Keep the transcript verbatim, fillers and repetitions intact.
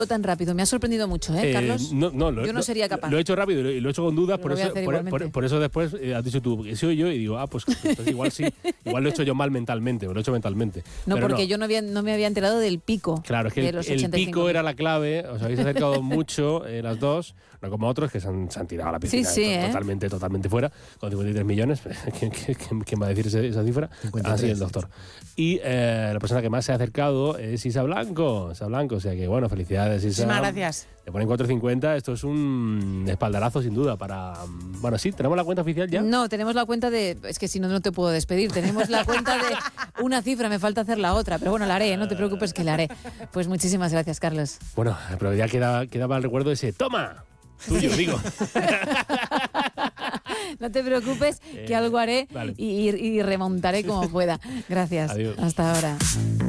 tan rápido. Me ha sorprendido mucho, ¿eh, Carlos? Eh, no, no, lo, yo no sería capaz. Lo, lo he hecho rápido y lo, y lo he hecho con dudas, por eso, por, por, por eso después eh, has dicho tú, que soy yo, y digo, ah, pues entonces igual sí, igual lo he hecho yo mal mentalmente, lo he hecho mentalmente. No, Pero porque no. yo no, había, no me había enterado del pico. Claro, es que de el, los el ochenta y cinco pico era la clave, os habéis acercado mucho eh, las dos, no como otros que se han, se han tirado a la piscina sí, sí, to- ¿eh? totalmente, totalmente fuera, con cincuenta y tres millones, ¿quién, quién, quién va a decir ese, esa cifra? cincuenta y tres. Ah, sí, el doctor. Y eh, la persona que más se ha acercado es Isa Blanco, Isa Blanco, o sea que bueno, felicidades Isa. Muchísimas gracias. Te ponen cuatro cincuenta, esto es un espaldarazo sin duda para... Bueno, sí, ¿tenemos la cuenta oficial ya? No, tenemos la cuenta de... Es que si no, no te puedo despedir. Tenemos la cuenta de una cifra, me falta hacer la otra. Pero bueno, la haré, no te preocupes que la haré. Pues muchísimas gracias, Carlos. Bueno, pero ya queda, quedaba el recuerdo ese ¡toma! Tuyo, digo. No te preocupes, que algo haré vale. y, y remontaré como pueda. Gracias. Adiós. Hasta ahora.